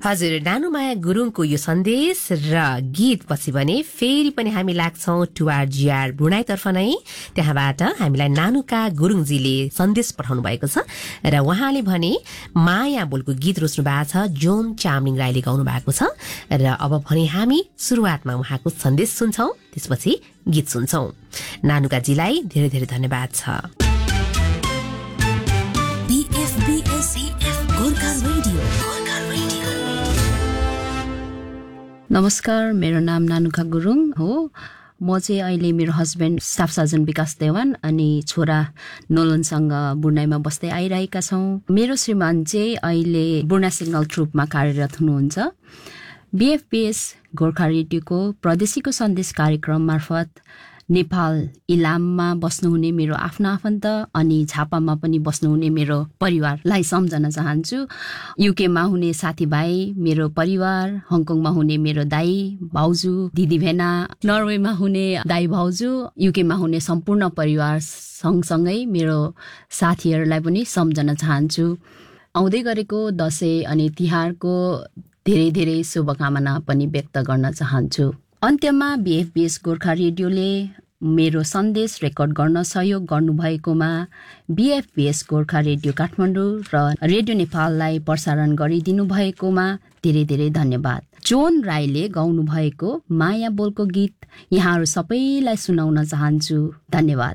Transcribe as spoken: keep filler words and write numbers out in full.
हजुर, नानुमाया गुरुङको यो सन्देश र गीत पछि भने फेरि पनि हामी लाग्छौं टुआरजीआर बुढाइतर्फ नै। त्यहाँबाट हामीलाई नानुका गुरुङजीले सन्देश पठाउनु भएको छ र उहाँले भने माया बोलको गीत रोज्नु भएको छ, जोन चामलिङ राईले गाउनु भएको छ। र अब भने हामी सुरुवातमा उहाँको सन्देश सुन्छौं, त्यसपछि गीत सुन्छौं। नानुकाजीलाई धेरै धेरै धन्यवाद छ। नमस्कार, मेरो नाम नानुका गुरुङ हो। म चाहिँ अहिले मेरो हस्बेन्ड स्टाफ सर्जन विकास देवान अनि छोरा नोलनसँग बुढ्नाइमा बस्दै आइरहेका छौँ। मेरो श्रीमान चाहिँ अहिले बुढ्ना सिग्नल ट्रुपमा कार्यरत हुनुहुन्छ। बीएफपीएस गोर्खा रेडियोको प्रदेशीको सन्देश कार्यक्रम मार्फत नेपाल इलाममा बस्नुहुने मेरो आफ्ना आफन्त अनि झापामा पनि बस्नुहुने मेरो परिवारलाई सम्झन चाहन्छु। युकेमा हुने साथीभाइ, मेरो परिवार, हङकङमा हुने मेरो दाई भाउजू दिदी भेना, नर्वेमा हुने दाई भाउजू, युकेमा हुने सम्पूर्ण परिवार सँगसँगै मेरो साथीहरूलाई पनि सम्झन चाहन्छु। आउँदै गरेको दसैँ अनि तिहारको धेरै धेरै शुभकामना पनि व्यक्त गर्न चाहन्छु। अन्त्यमा बीएफपीएस गोर्खा रेडियोले मेरो सन्देश रेकर्ड गर्न सहयोग गर्नुभएकोमा बीएफपीएस गोर्खा रेडियो काठमाडौँ र रेडियो नेपाललाई प्रसारण गरिदिनु भएकोमा धेरै धेरै धन्यवाद। जोन राईले गाउनु भएको माया बोलको गीत यहाँहरू सबैलाई सुनाउन चाहन्छु। धन्यवाद।